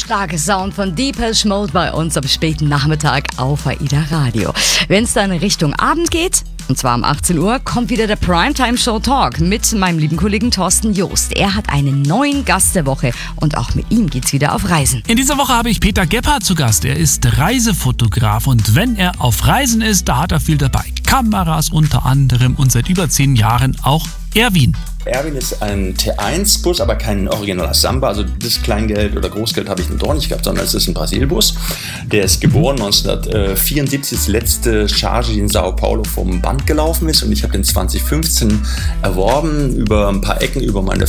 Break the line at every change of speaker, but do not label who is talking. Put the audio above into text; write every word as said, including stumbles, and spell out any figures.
starke Sound von Depeche Mode bei uns am späten Nachmittag auf AIDA Radio. Wenn es dann Richtung Abend geht, und zwar um achtzehn Uhr, kommt wieder der Primetime Show Talk mit meinem lieben Kollegen Thorsten Joost. Er hat einen neuen Gast der Woche und auch mit ihm geht's wieder auf Reisen.
In dieser Woche habe ich Peter Gebhardt zu Gast. Er ist Reisefotograf und wenn er auf Reisen ist, da hat er viel dabei. Kameras unter anderem und seit über zehn Jahren auch Erwin.
Erwin ist ein T eins Bus, aber kein originaler Samba. Also das Kleingeld oder Großgeld habe ich noch nicht gehabt, sondern es ist ein Brasil-Bus. Der ist geboren neunzehnhundertvierundsiebzig, das letzte Charge, die in Sao Paulo vom Band gelaufen ist. Und ich habe den zwanzig fünfzehn erworben, über ein paar Ecken, über meine